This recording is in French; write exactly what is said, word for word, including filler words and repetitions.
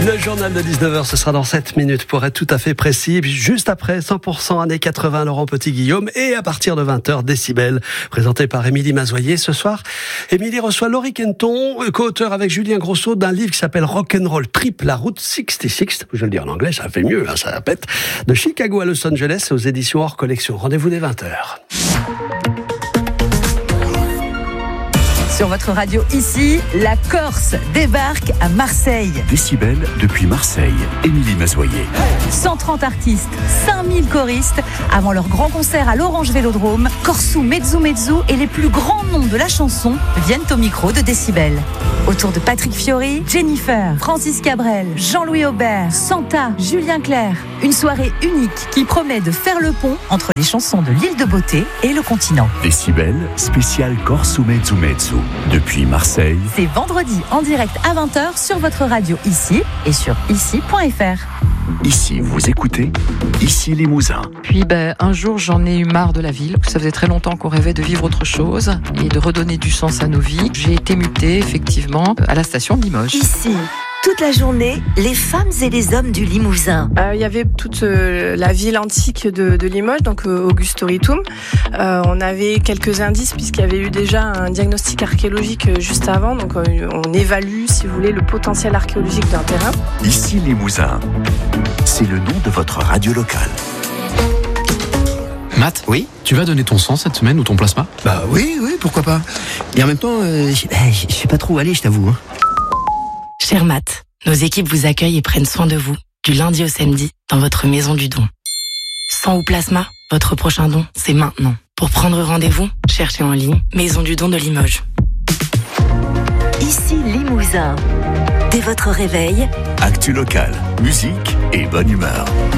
Le journal de dix-neuf heures, ce sera dans sept minutes pour être tout à fait précis. Puis juste après, cent pour cent années quatre-vingts, Laurent Petit-Guillaume. Et à partir de vingt heures, Décibel, présenté par Émilie Mazoyer. Ce soir, Émilie reçoit Laurie Kenton, co-auteur avec Julien Grosso d'un livre qui s'appelle Rock'n'Roll Trip, la route soixante-six. Je vais le dire en anglais, ça fait mieux, hein, ça pète. De Chicago à Los Angeles, aux éditions hors collection. Rendez-vous dès vingt heures. Sur votre radio ici, la Corse débarque à Marseille. Décibel depuis Marseille, Émilie Mazoyer. cent trente artistes, cinq mille choristes. Avant leur grand concert à l'Orange Vélodrome, Corsou, Mezzo Mezzo et les plus grands noms de la chanson viennent au micro de Décibel. Autour de Patrick Fiori, Jennifer, Francis Cabrel, Jean-Louis Aubert, Santa, Julien Clerc. Une soirée unique qui promet de faire le pont entre les chansons de l'île de Beauté et le continent. Décibel, spécial Corsou Mezzo Mezzo. Depuis Marseille. C'est vendredi en direct à vingt heures sur votre radio ici et sur ici point f r. Ici, vous écoutez Ici Limousin. Puis ben, un jour, j'en ai eu marre de la ville. Ça faisait très longtemps qu'on rêvait de vivre autre chose et de redonner du sens à nos vies. J'ai été mutée, effectivement, à la station de Limoges. Ici, toute la journée, les femmes et les hommes du Limousin. Euh, il y avait toute euh, la ville antique de, de Limoges, donc euh, Augustoritum. Euh, on avait quelques indices puisqu'il y avait eu déjà un diagnostic archéologique euh, juste avant. Donc euh, on évalue, si vous voulez, le potentiel archéologique d'un terrain. Ici Limousin, c'est le nom de votre radio locale. Matt, oui, tu vas donner ton sang cette semaine ou ton plasma ? Bah oui, oui, pourquoi pas. Et en même temps, euh, je sais pas trop où aller, je t'avoue. Hein. Cher Matt, nos équipes vous accueillent et prennent soin de vous, du lundi au samedi, dans votre maison du don. Sang ou plasma, votre prochain don, c'est maintenant. Pour prendre rendez-vous, cherchez en ligne Maison du don de Limoges. Ici Limousin. Dès votre réveil, actu locale, musique et bonne humeur.